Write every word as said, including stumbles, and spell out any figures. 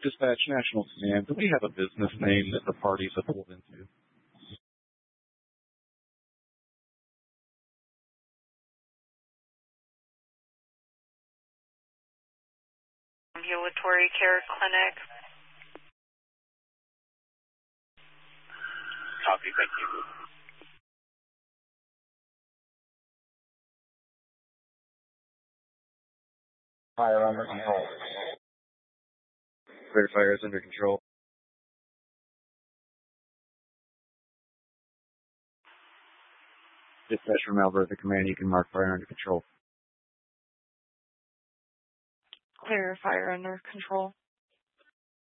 Dispatch National Command, do we have a business name that the parties have pulled into? Ambulatory Care Clinic. Copy, thank you. Fire under control. Clear fire is under control. Dispatch from Alberta Command, you can mark fire under control. Clear fire under control.